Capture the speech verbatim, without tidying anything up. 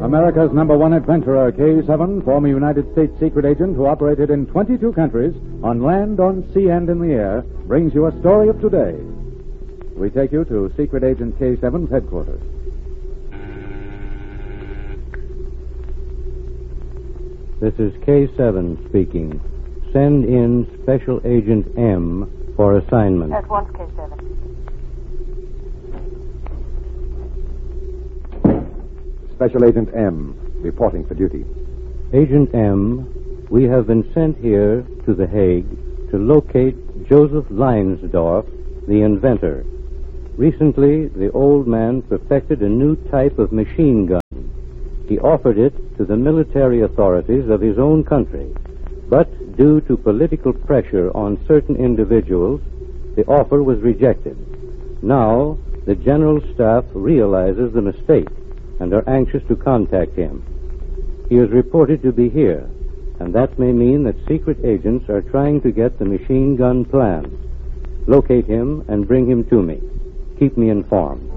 America's number one adventurer, K seven, former United States secret agent who operated in twenty-two countries, on land, on sea, and in the air, brings you a story of today. We take you to Secret Agent K seven's headquarters. This is K seven speaking. Send in Special Agent M for assignment. At once, K seven. Special Agent M, reporting for duty. Agent M, we have been sent here to The Hague to locate Joseph Leinsdorf, the inventor. Recently, the old man perfected a new type of machine gun. He offered it to the military authorities of his own country, but due to political pressure on certain individuals, the offer was rejected. Now, the General Staff realizes the mistake and are anxious to contact him. He is reported to be here, and that may mean that secret agents are trying to get the machine gun plans. Locate him and bring him to me. Keep me informed.